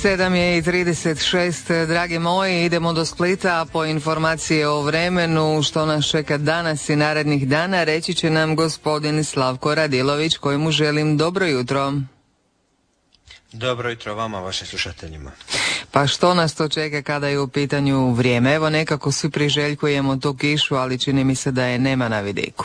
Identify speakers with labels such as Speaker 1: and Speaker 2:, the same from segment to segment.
Speaker 1: 7:36, dragi moji, idemo do Splita po informacije o vremenu što nas čeka danas i narednih dana. Reći će nam gospodin Slavko Radilović, kojemu želim dobro jutro.
Speaker 2: Dobro jutro vama, vašim slušateljima.
Speaker 1: Pa što nas to čeka kada je u pitanju vrijeme? Evo, nekako svi priželjkujemo tu kišu, ali čini mi se da je nema na vidiku.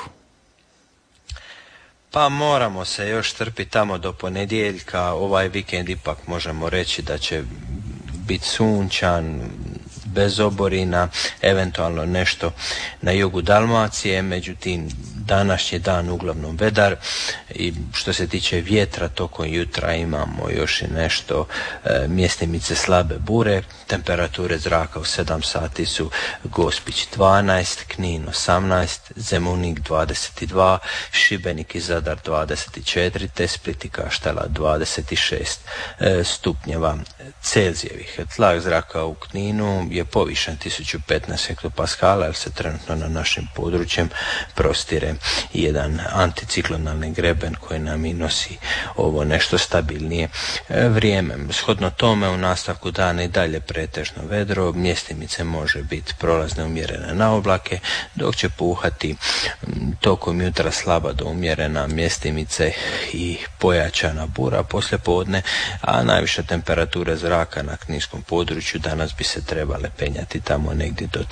Speaker 2: Pa moramo se još strpiti tamo do ponedjeljka. Ovaj vikend ipak možemo reći da će biti sunčan, bez oborina, eventualno nešto na jugu Dalmacije, međutim današnji dan uglavnom vedar i što se tiče vjetra tokom jutra imamo još i nešto mjestimice slabe bure. Temperature zraka u 7 sati su Gospić 12, Knin 18, Zemunik 22, Šibenik i Zadar 24, te Split i Kaštela 26 stupnjeva Celzijevih. Tlak zraka u Kninu je povišen 1015 hektopaskala jer se trenutno na našim područjem prostire jedan anticiklonalni greben koji nam i nosi ovo nešto stabilnije vrijeme. Shodno tome u nastavku dana i dalje pretežno vedro, mjestimice može biti prolazne umjerene na oblake, dok će puhati tokom jutra slaba do umjerena mjestimice i pojačana bura poslijepodne, a najviša temperatura zraka na kninskom području danas bi se trebale penjati tamo negdje do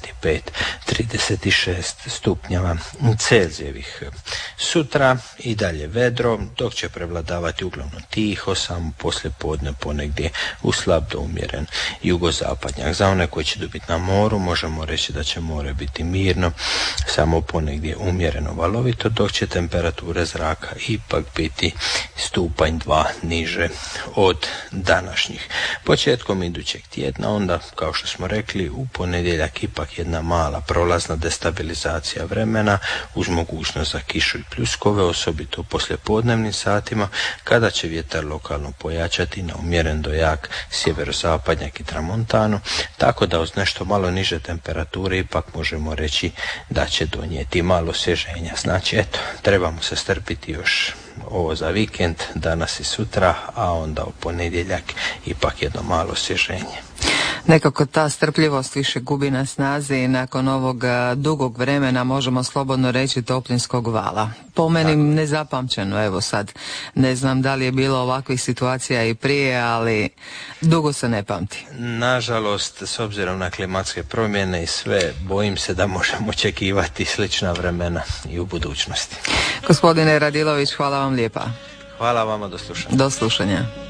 Speaker 2: 35-36 stupnjeva Celzijevih. Sutra i dalje vedro, dok će prevladavati uglavnom tiho, samo poslijepodne ponegdje u slab do umjeren jugozapadnjak. Za one koji će biti na moru možemo reći da će more biti mirno, samo ponegdje umjereno valovito, dok će temperature zraka ipak biti stupanj 2 niže od današnjih. Početkom idućeg tjedna onda, kao što smo rekli, u ponedjeljak ipak jedna mala prolazna destabilizacija vremena uz mogućnost za kišu i pljuskove, osobito u poslijepodnevnim satima kada će vjetar lokalno pojačati na umjeren do jak sjeverozapadnjak i tramontanu, tako da uz nešto malo niže temperature ipak možemo reći da će donijeti malo osvježenja. Znači eto, trebamo se strpiti još ovo za vikend, danas i sutra, a onda u ponedjeljak ipak jedno malo osvježenje.
Speaker 1: Nekako ta strpljivost više gubi na snazi i nakon ovog dugog vremena možemo slobodno reći toplinskog vala. Po meni nezapamćeno, evo sad ne znam da li je bilo ovakvih situacija i prije, ali dugo se ne pamti.
Speaker 2: Nažalost, s obzirom na klimatske promjene i sve, bojim se da možemo očekivati slična vremena i u budućnosti.
Speaker 1: Gospodine Radilović, hvala vam lijepa.
Speaker 2: Hvala vama, do slušanja.
Speaker 1: Do slušanja.